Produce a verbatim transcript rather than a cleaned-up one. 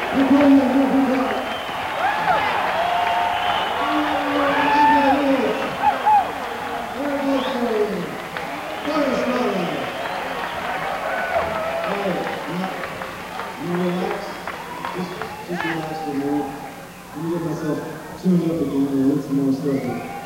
Just relax for a minute. Let me get myself tuned up again and a little more stuff.